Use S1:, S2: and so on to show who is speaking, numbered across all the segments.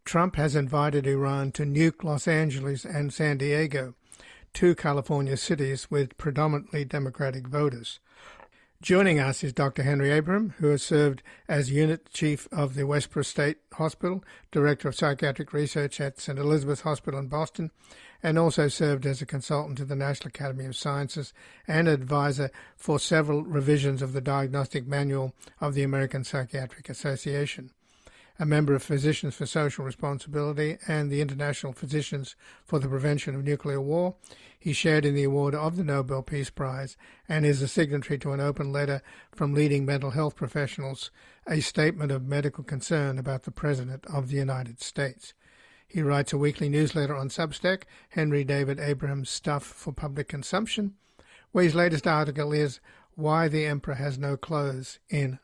S1: Trump has invited Iran to nuke Los Angeles and San Diego, two California cities with predominantly Democratic voters. Joining us is Dr. Henry Abraham, who has served as Unit Chief of the Westboro State Hospital, Director of Psychiatric Research at St. Elizabeth Hospital in Boston, and also served as a consultant to the National Academy of Sciences and advisor for several revisions of the Diagnostic Manual of the American Psychiatric Association. A member of Physicians for Social Responsibility and the International Physicians for the Prevention of Nuclear War, he shared in the award of the Nobel Peace Prize and is a signatory to an open letter from leading mental health professionals, a statement of medical concern about the President of the United States. He writes a weekly newsletter on Substack, Henry David Abraham's Stuff for Public Consumption, where his latest article is Why the Emperor Has No Clothes in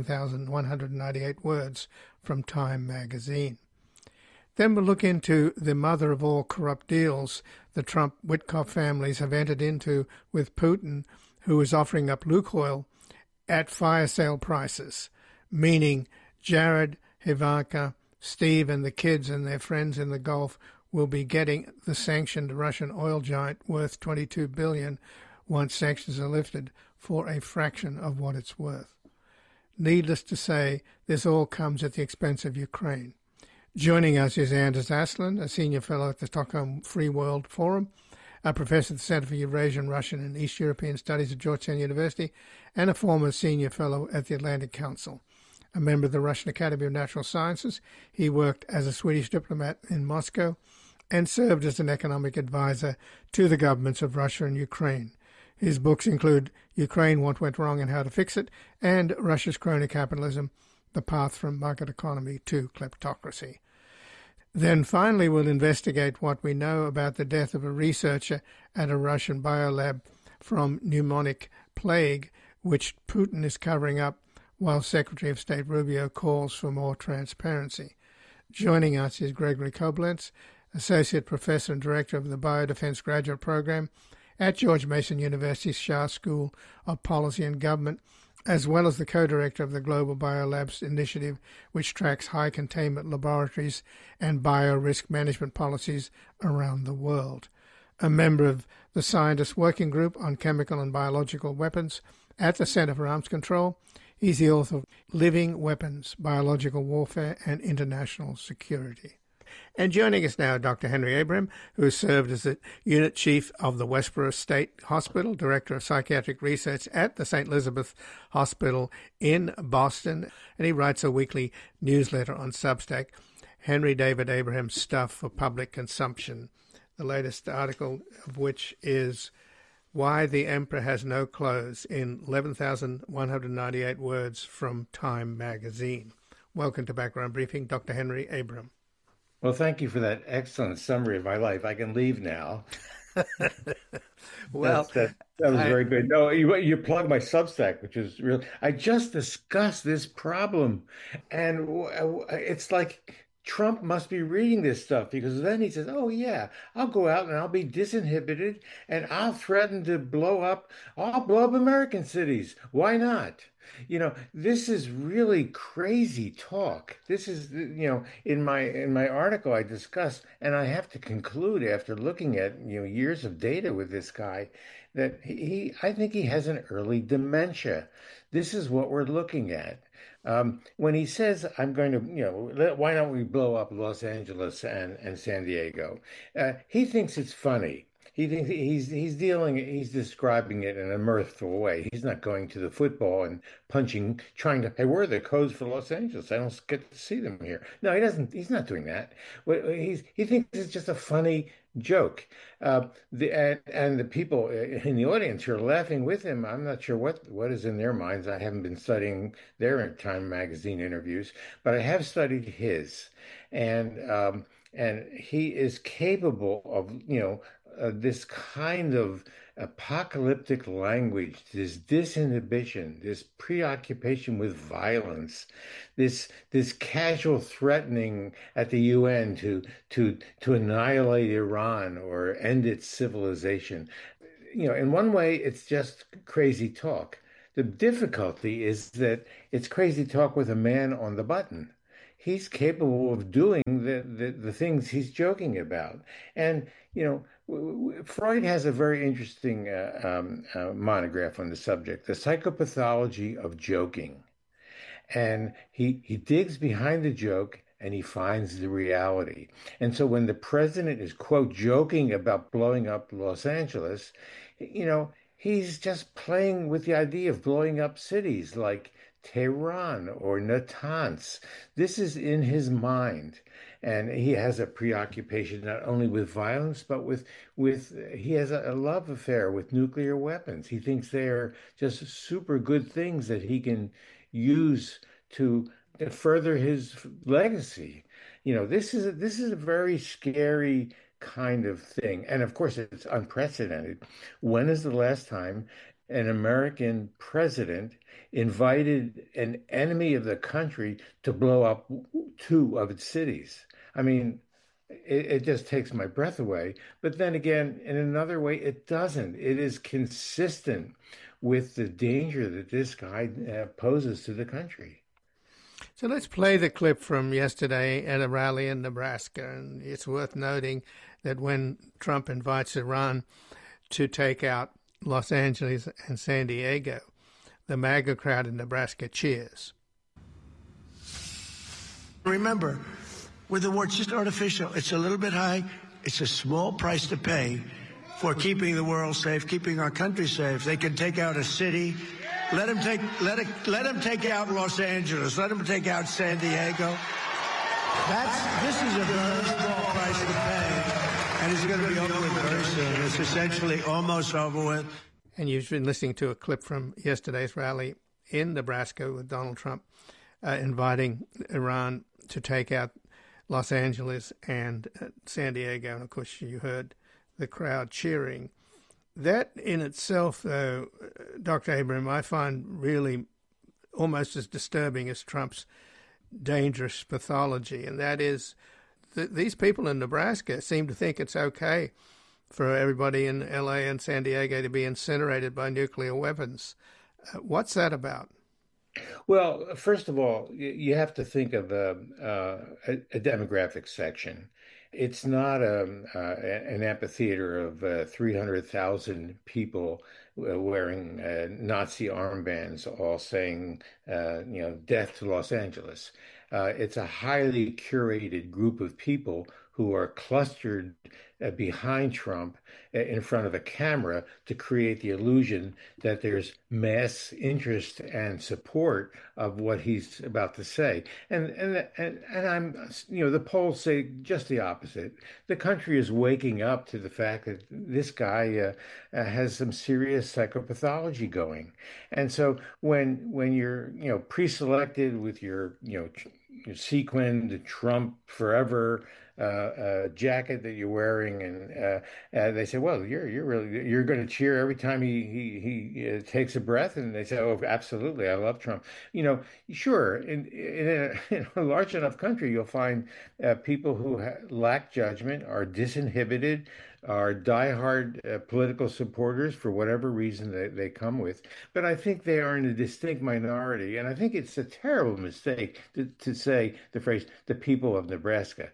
S1: 11,198 Words from Time magazine. Then we'll look into the mother of all corrupt deals the Trump-Witkoff families have entered into with Putin, who is offering up Lukoil at fire sale prices, meaning Jared, Ivanka, Steve, and the kids and their friends in the Gulf will be getting the sanctioned Russian oil giant worth $22 billion once sanctions are lifted for a fraction of what it's worth. Needless to say, this all comes at the expense of Ukraine. Joining us is Anders Aslund, a senior fellow at the Stockholm Free World Forum, a professor at the Center for Eurasian, Russian, and East European Studies at Georgetown University, and a former senior fellow at the Atlantic Council. A member of the Russian Academy of Natural Sciences, he worked as a Swedish diplomat in Moscow and served as an economic advisor to the governments of Russia and Ukraine. His books include Ukraine, What Went Wrong and How to Fix It, and Russia's Crony Capitalism, The Path from Market Economy to Kleptocracy. Then finally we'll investigate what we know about the death of a researcher at a Russian biolab from pneumonic plague, which Putin is covering up while Secretary of State Rubio calls for more transparency. Joining us is Gregory Koblenz, Associate Professor and Director of the Biodefense Graduate Program at George Mason University's Shah School of Policy and Government, as well as the co-director of the Global Biolabs Initiative, which tracks high-containment laboratories and bio-risk management policies around the world. A member of the Scientist Working Group on Chemical and Biological Weapons at the Center for Arms Control, he's the author of Living Weapons, Biological Warfare and International Security. And joining us now, Dr. Henry Abraham, who served as the Unit Chief of the Westboro State Hospital, Director of Psychiatric Research at the St. Elizabeth Hospital in Boston, and he writes a weekly newsletter on Substack, Henry David Abraham's Stuff for Public Consumption, the latest article of which is Why the Emperor Has No Clothes in 11,198 Words from Time magazine. Welcome to Background Briefing, Dr. Henry Abraham.
S2: Well, thank you for that excellent summary of my life. I can leave now.
S1: Well,
S2: that was very good. No, you plugged my Substack, which is real. I just discussed this problem, and it's like Trump must be reading this stuff, because then he says, oh, yeah, I'll go out and I'll be disinhibited and I'll threaten to I'll blow up American cities. Why not? This is really crazy talk. This is, in my article I discussed, and I have to conclude after looking at, years of data with this guy, that I think he has an early dementia. This is what we're looking at. When he says, I'm going to, why don't we blow up Los Angeles and San Diego? He thinks it's funny. He thinks he's describing it in a mirthful way. He's not going to the football and hey, where are the codes for Los Angeles? I don't get to see them here. No, he doesn't. He's not doing that. He thinks it's just a funny joke. And the people in the audience who are laughing with him, I'm not sure what is in their minds. I haven't been studying their Time magazine interviews, but I have studied his, and he is capable of this kind of apocalyptic language, this disinhibition, this preoccupation with violence, this casual threatening at the UN to annihilate Iran or end its civilization. In one way, it's just crazy talk. The difficulty is that it's crazy talk with a man on the button. he's capable of doing the things he's joking about. And, Freud has a very interesting monograph on the subject, the psychopathology of joking. And he digs behind the joke and he finds the reality. And so when the president is, quote, joking about blowing up Los Angeles, he's just playing with the idea of blowing up cities like Tehran or Natanz. This is in his mind. And he has a preoccupation not only with violence, but with he has a love affair with nuclear weapons. He thinks they are just super good things that he can use to further his legacy. This is a very scary kind of thing. And of course, it's unprecedented. When is the last time an American president invited an enemy of the country to blow up two of its cities? I mean, it just takes my breath away. But then again, in another way, it doesn't. It is consistent with the danger that this guy poses to the country.
S1: So let's play the clip from yesterday at a rally in Nebraska. And it's worth noting that when Trump invites Iran to take out Los Angeles and San Diego, the MAGA crowd in Nebraska cheers.
S3: Remember, with the war, it's just artificial. It's a little bit high. It's a small price to pay for keeping the world safe, keeping our country safe. They can take out a city. Let them take out Los Angeles. Let them take out San Diego. This is a very small price to pay, and it's going to be over with very soon. It's essentially almost over with.
S1: And you've been listening to a clip from yesterday's rally in Nebraska with Donald Trump inviting Iran to take out Los Angeles and San Diego. And, of course, you heard the crowd cheering. That in itself, though, Dr. Abraham, I find really almost as disturbing as Trump's dangerous pathology, and that is that these people in Nebraska seem to think it's okay for everybody in L.A. and San Diego to be incinerated by nuclear weapons. What's that about?
S2: Well, first of all, you have to think of a demographic section. It's not an amphitheater of 300,000 people wearing Nazi armbands, all saying, death to Los Angeles. It's a highly curated group of people who are clustered behind Trump in front of a camera to create the illusion that there's mass interest and support of what he's about to say. And I'm, the polls say just the opposite. The country is waking up to the fact that this guy has some serious psychopathology going. And so when you're, pre-selected with your sequined Trump forever jacket that you're wearing, and they say, "Well, you're going to cheer every time he takes a breath," and they say, "Oh, absolutely, I love Trump." Sure, in a large enough country, you'll find people who lack judgment, are disinhibited, are diehard political supporters for whatever reason they come with. But I think they are in a distinct minority, and I think it's a terrible mistake to say the phrase "the people of Nebraska."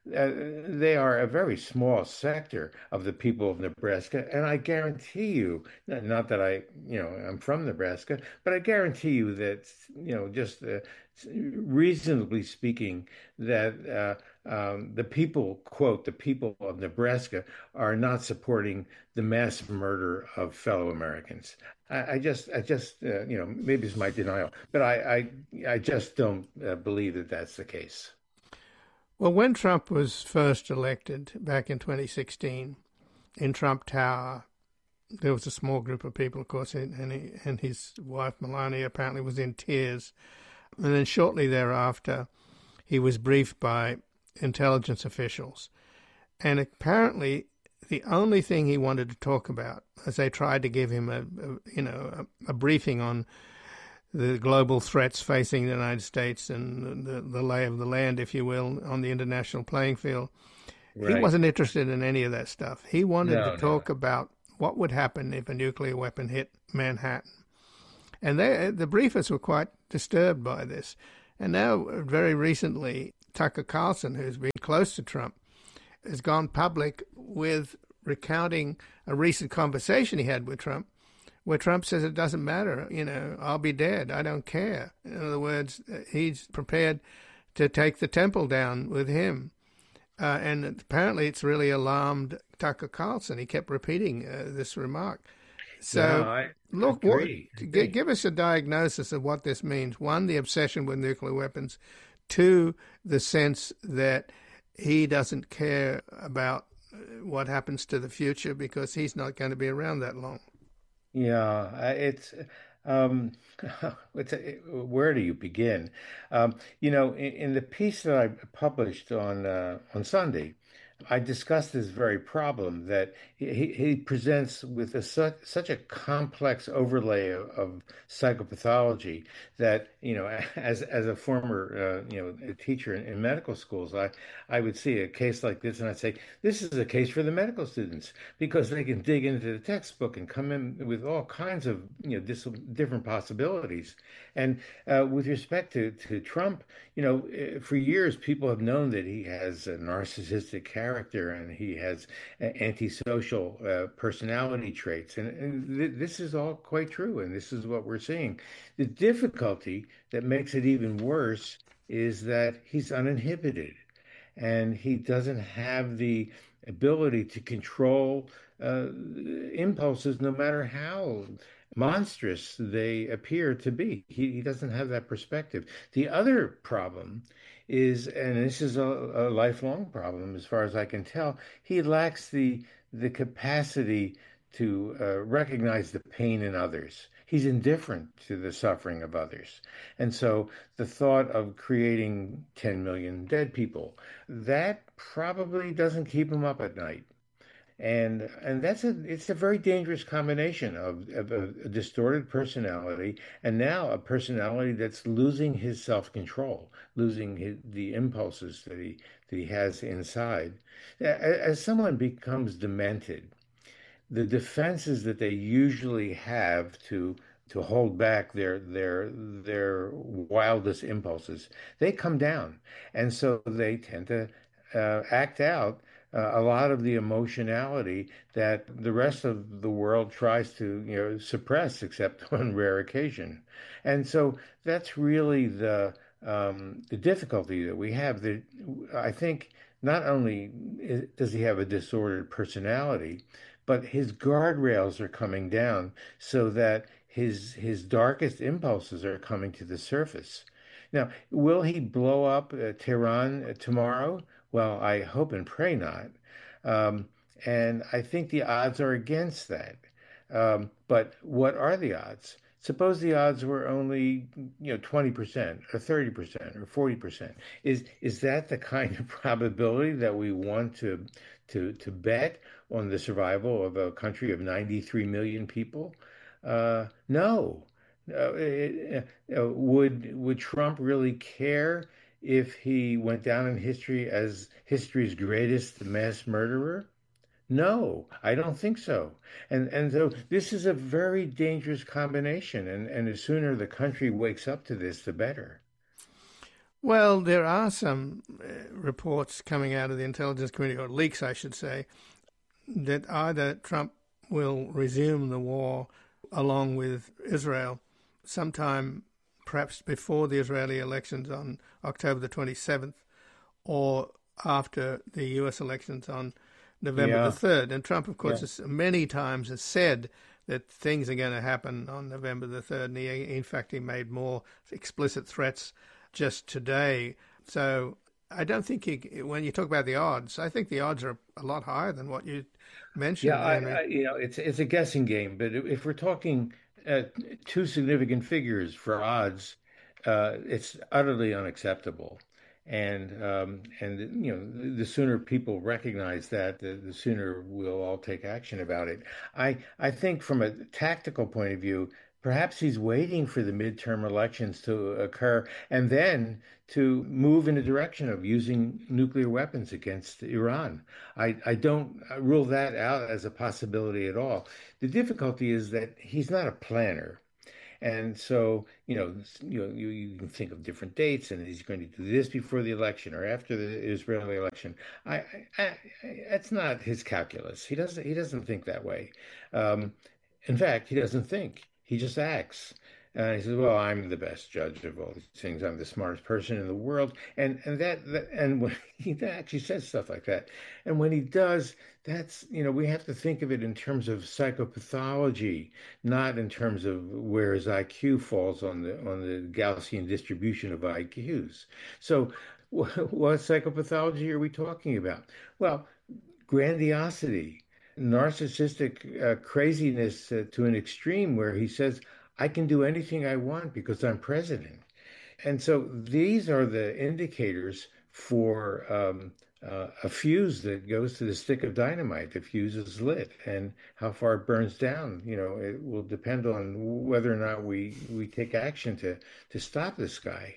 S2: They are a very small sector of the people of Nebraska, and I guarantee you, not that I'm from Nebraska, but I guarantee you that, just reasonably speaking, that the people, quote, the people of Nebraska are not supporting the mass murder of fellow Americans. I just, maybe it's my denial, but I just don't believe that that's the case.
S1: Well, when Trump was first elected back in 2016 in Trump Tower, there was a small group of people, of course, and his wife Melania apparently was in tears. And then shortly thereafter, he was briefed by intelligence officials. And apparently the only thing he wanted to talk about, as they tried to give him a briefing on the global threats facing the United States and the lay of the land, if you will, on the international playing field. Right. He wasn't interested in any of that stuff. He wanted to talk about what would happen if a nuclear weapon hit Manhattan. And the briefers were quite disturbed by this. And now, very recently, Tucker Carlson, who's been close to Trump, has gone public with recounting a recent conversation he had with Trump, where Trump says it doesn't matter, I'll be dead, I don't care. In other words, he's prepared to take the temple down with him. And apparently it's really alarmed Tucker Carlson. He kept repeating this remark. So, give us a diagnosis of what this means. One, the obsession with nuclear weapons. Two, the sense that he doesn't care about what happens to the future because he's not going to be around that long.
S2: Yeah, where do you begin? In the piece that I published on Sunday, I discussed this very problem that he presents with such a complex overlay of psychopathology that, as a former, a teacher in medical schools, I would see a case like this and I'd say, this is a case for the medical students because they can dig into the textbook and come in with all kinds of, different possibilities. And with respect to Trump, for years, people have known that he has a narcissistic character and he has antisocial personality traits. And this is all quite true. And this is what we're seeing. The difficulty that makes it even worse is that he's uninhibited and he doesn't have the ability to control impulses, no matter how monstrous they appear to be. He doesn't have that perspective. The other problem is, and this is a lifelong problem as far as I can tell, he lacks the capacity to recognize the pain in others. He's indifferent to the suffering of others. And so the thought of creating 10 million dead people, that probably doesn't keep him up at night. And it's a very dangerous combination of a distorted personality and now a personality that's losing his self-control, losing the impulses that he has inside. As someone becomes demented, the defenses that they usually have to hold back their wildest impulses, they come down, and so they tend to act out a lot of the emotionality that the rest of the world tries to suppress, except on rare occasion. And so that's really the difficulty that we have. That I think not only does he have a disordered personality, but his guardrails are coming down so that his darkest impulses are coming to the surface. Now, will he blow up Tehran tomorrow? Well, I hope and pray not. And I think the odds are against that. But what are the odds? Suppose the odds were only 20% or 30% or 40%. Is that the kind of probability that we want to bet on the survival of a country of 93 million people? No. Would Trump really care if he went down in history as history's greatest mass murderer? No, I don't think so. And so this is a very dangerous combination. And the sooner the country wakes up to this, the better.
S1: Well, there are some reports coming out of the intelligence community, or leaks, I should say, that either Trump will resume the war along with Israel sometime perhaps before the Israeli elections on October the 27th or after the U.S. elections on November the 3rd. And Trump, of course, many times has said that things are going to happen on November the 3rd. And in fact, he made more explicit threats just today. So I don't think when you talk about the odds, I think the odds are a lot higher than what you mentioned.
S2: Yeah, it's a guessing game. But if we're talking two significant figures for odds, it's utterly unacceptable. And the sooner people recognize that, the sooner we'll all take action about it. I think from a tactical point of view, perhaps he's waiting for the midterm elections to occur and then to move in the direction of using nuclear weapons against Iran. I don't rule that out as a possibility at all. The difficulty is that he's not a planner. And so, you can think of different dates, and he's going to do this before the election or after the Israeli election. That's not his calculus. He doesn't think that way. Um, in fact, he doesn't think. He just acts. He says, "Well, I'm the best judge of all these things. I'm the smartest person in the world." And when he actually says stuff like that, and when he does, we have to think of it in terms of psychopathology, not in terms of where his IQ falls on the Gaussian distribution of IQs. So, what psychopathology are we talking about? Well, grandiosity, narcissistic craziness to an extreme where he says, I can do anything I want because I'm president. And so these are the indicators for a fuse that goes to the stick of dynamite. The fuse is lit, and how far it burns down, it will depend on whether or not we take action to stop this guy.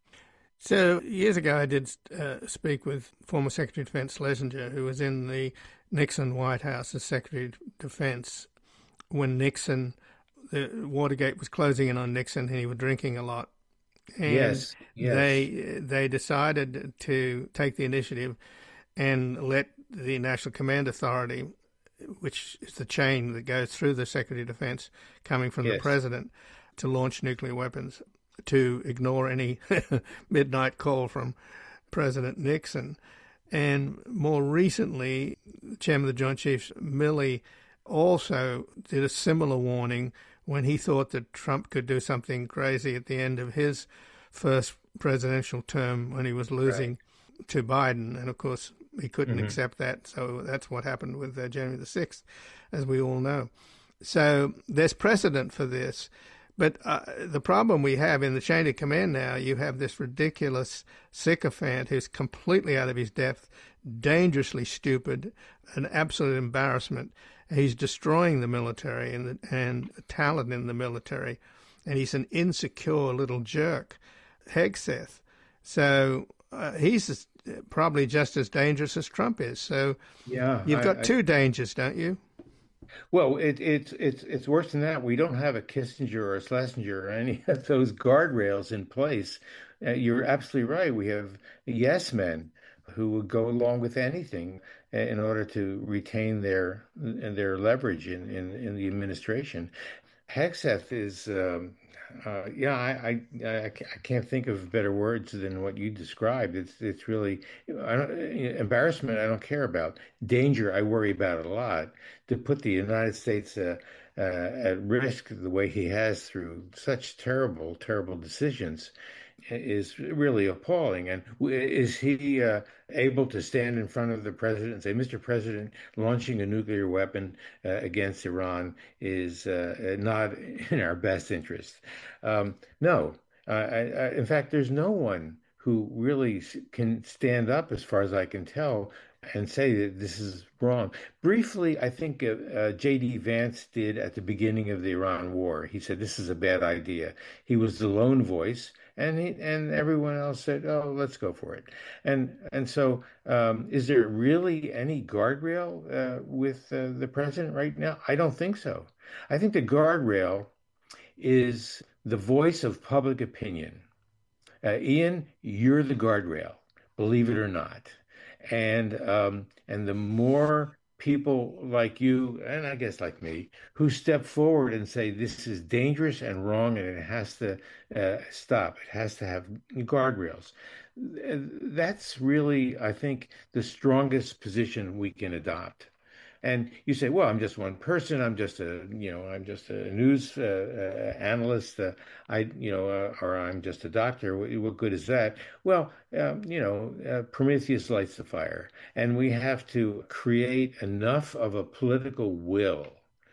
S1: So years ago, I did speak with former Secretary of Defense Schlesinger, who was in the Nixon White House as Secretary of Defense when the Watergate was closing in on Nixon, and he was drinking a lot. And
S2: yes.
S1: they decided to take the initiative and let the National Command Authority, which is the chain that goes through the Secretary of Defense coming from the President, to launch nuclear weapons, to ignore any midnight call from President Nixon. And more recently, Chairman of the Joint Chiefs, Milley, also did a similar warning when he thought that Trump could do something crazy at the end of his first presidential term when he was losing to Biden. And, of course, he couldn't accept that. So that's what happened with January the 6th, as we all know. So there's precedent for this. But the problem we have in the chain of command now, you have this ridiculous sycophant who's completely out of his depth, dangerously stupid, an absolute embarrassment. He's destroying the military and the talent in the military, and he's an insecure little jerk, Hegseth. So he's probably just as dangerous as Trump is. So you've got two dangers, don't you?
S2: Well, it's worse than that. We don't have a Kissinger or a Schlesinger or any of those guardrails in place. You're absolutely right. We have yes men who would go along with anything in order to retain their leverage in the administration. Hegseth is, I can't think of better words than what you described. It's really embarrassment. I don't care about. Danger, I worry about a lot. To put the United States at risk the way he has through such terrible, terrible decisions is really appalling. And is he able to stand in front of the president and say, Mr. President, launching a nuclear weapon against Iran is not in our best interest? No. In fact, there's no one who really can stand up, as far as I can tell, and say that this is wrong. Briefly, I think J.D. Vance did at the beginning of the Iran war. He said, this is a bad idea. He was the lone voice. And everyone else said, "Oh, let's go for it." And so, is there really any guardrail with the president right now? I don't think so. I think the guardrail is the voice of public opinion. Ian, you're the guardrail, believe it or not. And the more people like you, and I guess like me, who step forward and say this is dangerous and wrong and it has to stop. It has to have guardrails. That's really, I think, the strongest position we can adopt. And you say, well, I'm just one person. I'm just a news analyst. Or I'm just a doctor. What good is that? Well, Prometheus lights the fire, and we have to create enough of a political will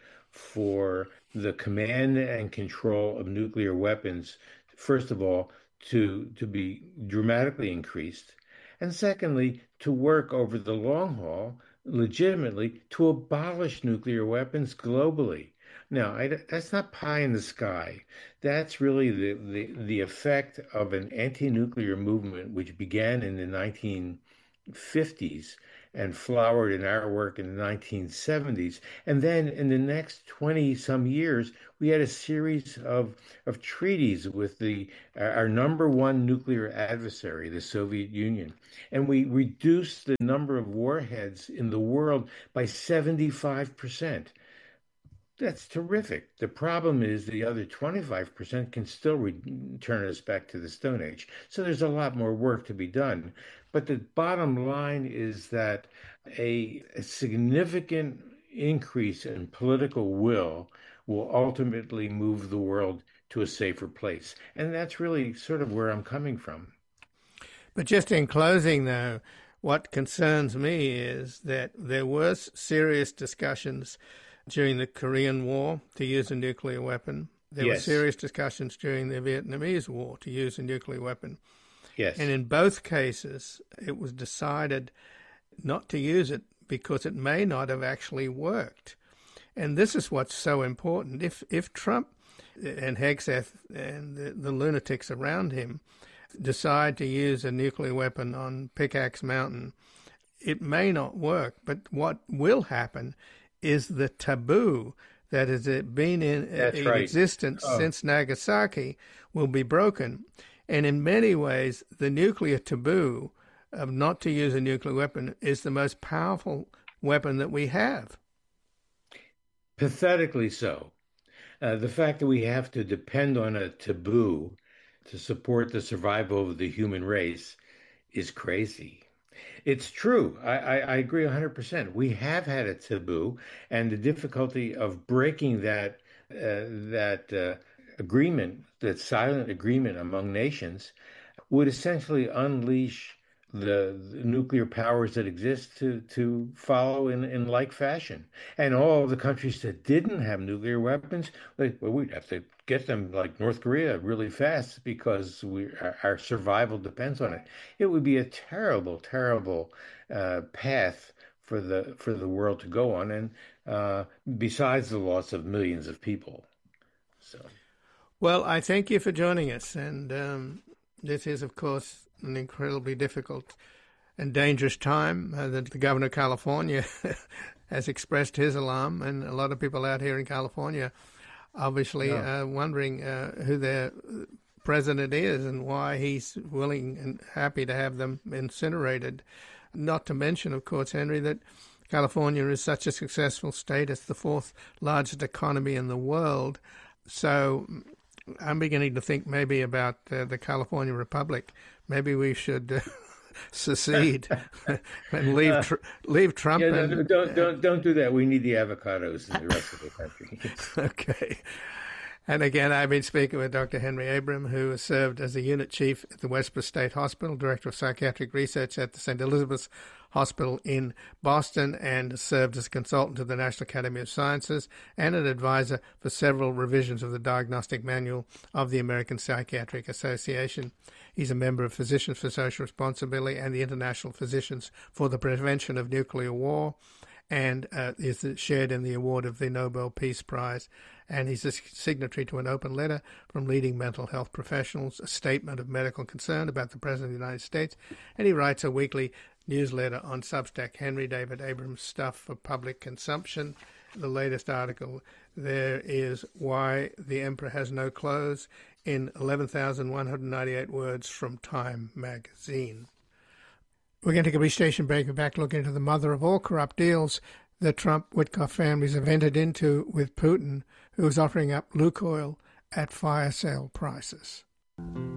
S2: for the command and control of nuclear weapons, first of all, to be dramatically increased, and secondly, to work over the long haul legitimately to abolish nuclear weapons globally. Now, that's not pie in the sky. That's really the effect of an anti-nuclear movement which began in the 1950s and flowered in our work in the 1970s. And then in the next 20 some years, we had a series of treaties with our number one nuclear adversary, the Soviet Union. And we reduced the number of warheads in the world by 75%. That's terrific. The problem is the other 25% can still return us back to the Stone Age. So there's a lot more work to be done. But the bottom line is that a significant increase in political will ultimately move the world to a safer place. And that's really sort of where I'm coming from.
S1: But just in closing, though, what concerns me is that there was serious discussions during the Korean War to use a nuclear weapon. There were serious discussions during the Vietnamese War to use a nuclear weapon.
S2: Yes.
S1: And in both cases, it was decided not to use it because it may not have actually worked. And this is what's so important. If Trump and Hegseth and the lunatics around him decide to use a nuclear weapon on Pickaxe Mountain, it may not work. But what will happen is the taboo that has been in existence since Nagasaki will be broken. And in many ways, the nuclear taboo of not to use a nuclear weapon is the most powerful weapon that we have.
S2: Pathetically so. The fact that we have to depend on a taboo to support the survival of the human race is crazy. It's true. I agree 100%. We have had a taboo, and the difficulty of breaking that agreement, that silent agreement among nations, would essentially unleash the nuclear powers that exist to follow in like fashion. And all of the countries that didn't have nuclear weapons, we'd have to get them like North Korea really fast because our survival depends on it. It would be a terrible, terrible path for the world to go on, and besides the loss of millions of people. So,
S1: well, I thank you for joining us, and this is, of course, an incredibly difficult and dangerous time. That the governor of California has expressed his alarm, and a lot of people out here in California obviously wondering who their president is and why he's willing and happy to have them incinerated. Not to mention, of course, Henry, that California is such a successful state. It's the fourth largest economy in the world. So I'm beginning to think maybe about the California Republic. Maybe we should secede and leave Trump.
S2: Yeah, don't do that. We need the avocados in the rest of the country.
S1: Okay. And again, I've been speaking with Dr. Henry Abram, who has served as a unit chief at the Westborough State Hospital, director of psychiatric research at the St. Elizabeth's Hospital in Boston, and served as a consultant to the National Academy of Sciences and an advisor for several revisions of the Diagnostic Manual of the American Psychiatric Association. He's a member of Physicians for Social Responsibility and the International Physicians for the Prevention of Nuclear War, and is shared in the award of the Nobel Peace Prize. And he's a signatory to an open letter from leading mental health professionals, a statement of medical concern about the President of the United States, and he writes a weekly newsletter on Substack, Henry David Abrams Stuff for Public Consumption. The latest article there is Why the Emperor Has No Clothes in 11,198 words from Time magazine. We're going to take a brief station break. We're back looking into the mother of all corrupt deals the Trump-Witkoff families have entered into with Putin, who is offering up Lukoil at fire sale prices.